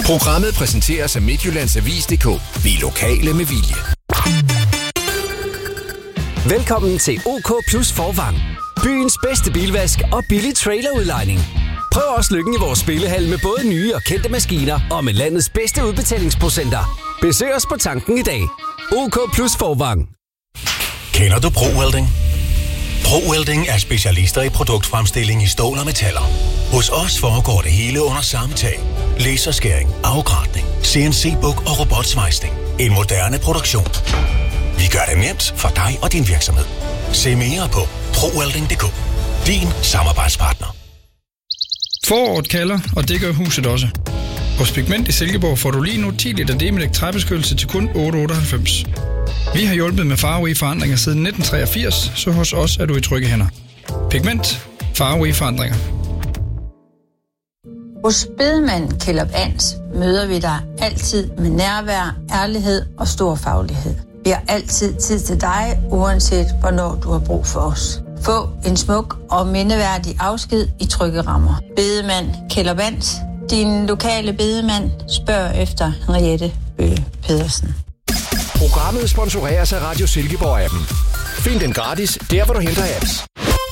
Programmet præsenteres af Midtjyllandsavis.dk. Vi er lokale med vilje. Velkommen til OK Plus Forvang. Byens bedste bilvask og billig trailerudlejning. Prøv også lykken i vores spillehal med både nye og kendte maskiner og med landets bedste udbetalingsprocenter. Besøg os på tanken i dag. OK Plus Forvang. Kender du ProWelding? ProWelding er specialister i produktfremstilling i stål og metaller. Hos os foregår det hele under samme tag. Laserskæring, afgratning, CNC-buk og robotsvejsning. En moderne produktion. Vi gør det nemt for dig og din virksomhed. Se mere på ProWelding.dk. Din samarbejdspartner. Foråret kalder, og det gør huset også. Hos Pigment i Silkeborg får du lige nu 10 liter Demilec træbeskyttelse til kun 8,98. Vi har hjulpet med farverige forandringer siden 1983, så hos os er du i trygge hænder. Pigment. Farverige forandringer. Hos Bedemand Kellup Ans møder vi dig altid med nærvær, ærlighed og stor faglighed. Vi har altid tid til dig, uanset hvornår du har brug for os. Få en smuk og mindeværdig afsked i trygge rammer. Bedemand Kellup Ans. Din lokale bedemand. Spørg efter Henriette Bøge Pedersen. Programmet sponsoreres af Radio Silkeborg-appen. Find den gratis, der hvor du henter apps.